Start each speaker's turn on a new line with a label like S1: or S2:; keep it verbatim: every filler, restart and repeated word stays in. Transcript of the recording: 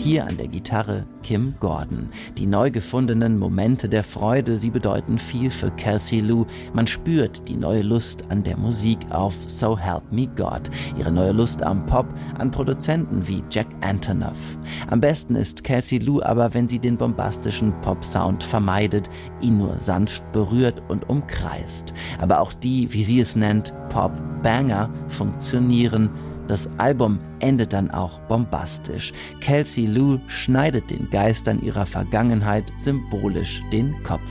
S1: Hier an der Gitarre Kim Gordon. Die neu gefundenen Momente der Freude, sie bedeuten viel für Kelsey Lu. Man spürt die neue Lust an der Musik auf So Help Me God. Ihre neue Lust am Pop, an Produzenten wie Jack Antonoff. Am besten ist Kelsey Lu aber, wenn sie den bombastischen Pop-Sound vermeidet, ihn nur sanft berührt und umkreist. Aber auch die, wie sie es nennt, Pop-Banger funktionieren. Das Album endet dann auch bombastisch. Kelsey Lu schneidet den Geistern ihrer Vergangenheit symbolisch den Kopf